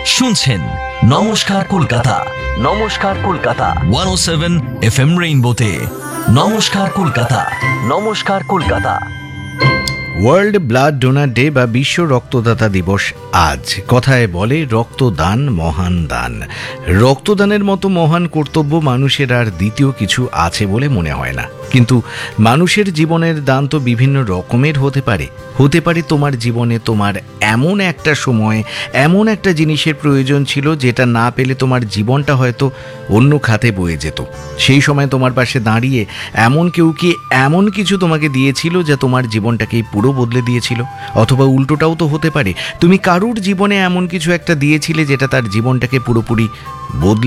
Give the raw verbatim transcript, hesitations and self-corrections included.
শুনছেন নমস্কার কলকাতা, নমস্কার কলকাতা ওয়ান ও সেভেন এফ এম রেইনবোতে। নমস্কার কলকাতা, নমস্কার Kolkata. World blood donor day বা বিশ্ব রক্তদাতা দিবস আজ। কথায় বলে রক্তদান মহান দান। রক্তদানের মতো মহান কর্তব্য মানুষের আর দ্বিতীয় কিছু আছে বলে মনে হয় না। কিন্তু মানুষের জীবনের দান তো বিভিন্ন রকমের হতে পারে। হতে পারে তোমার জীবনে তোমার এমন একটা সময় এমন একটা জিনিসের প্রয়োজন ছিল যেটা না পেলে তোমার জীবনটা হয়তো অন্য খাতে বয়ে যেত। সেই সময় তোমার পাশে দাঁড়িয়ে এমন কেউ কি এমন কিছু তোমাকে দিয়েছিল যা তোমার জীবনটাকেই পুরো বদলে দিয়েছিল। অথবা উল্টোটাও তো হতে পারে, তুমি কারুর জীবনে এমন কিছু একটা দিয়েছিলে যেটা তার জীবনটাকে পুরোপুরি বদলে